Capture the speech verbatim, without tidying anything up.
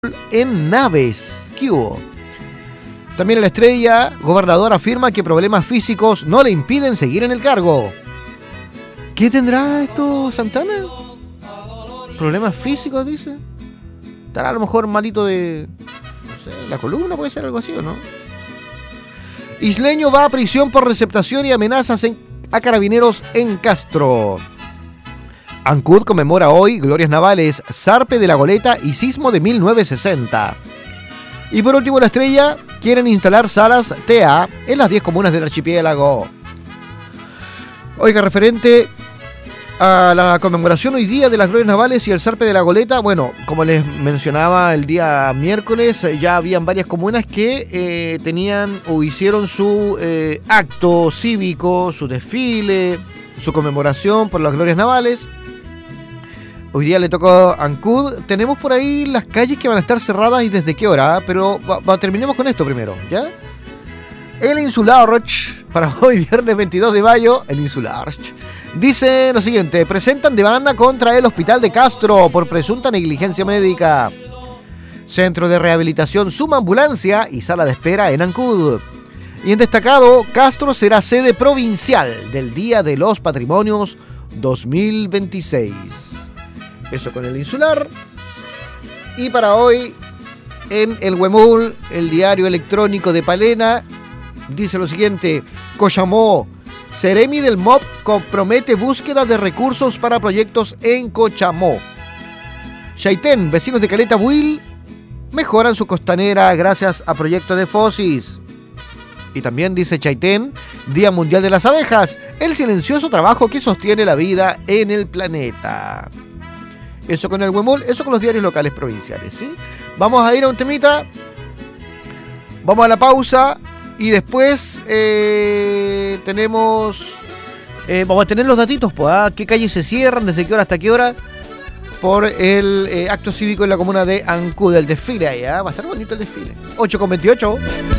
en Naves. ¿Qué hubo? También La Estrella, gobernador afirma que problemas físicos no le impiden seguir en el cargo. ¿Qué tendrá esto Santana? ¿Problemas físicos, dice? ¿Estará a lo mejor malito de... no sé, la columna? ¿Puede ser algo así o no? Isleño va a prisión por receptación y amenazas en, a carabineros en Castro. Ancud conmemora hoy glorias navales, zarpe de la goleta y sismo de mil novecientos sesenta. Y por último, La Estrella, quieren instalar salas T A en las diez comunas del archipiélago. Oiga, referente a la conmemoración hoy día de las glorias navales y el zarpe de la goleta, bueno, como les mencionaba el día miércoles, ya habían varias comunas que eh, tenían o hicieron su eh, acto cívico, su desfile, su conmemoración por las glorias navales. Hoy día le tocó a Ancud. Tenemos por ahí las calles que van a estar cerradas y desde qué hora, pero va, va, terminemos con esto primero, ¿ya? El Insular, para hoy viernes veintidós de mayo, el Insular dice lo siguiente: presentan demanda contra el hospital de Castro por presunta negligencia médica. Centro de rehabilitación suma ambulancia y sala de espera en Ancud. Y en destacado, Castro será sede provincial del Día de los Patrimonios dos mil veintiséis. Eso con el Insular. Y para hoy, en el Huemul, el diario electrónico de Palena, dice lo siguiente: Cochamó, Seremi del M O B compromete búsqueda de recursos para proyectos en Cochamó. Chaitén, vecinos de Caleta Buil, mejoran su costanera gracias a proyecto de Fosis. Y también dice Chaitén, Día Mundial de las Abejas, el silencioso trabajo que sostiene la vida en el planeta. Eso con el Huemul, eso con los diarios locales provinciales, ¿sí? Vamos a ir a un temita, vamos a la pausa y después eh, tenemos, eh, vamos a tener los datitos, pues, ¿ah? ¿Qué calles se cierran, desde qué hora hasta qué hora? Por el eh, acto cívico en la comuna de Ancud, el desfile ahí, ¿ah? Va a estar bonito el desfile. ocho con veintiocho.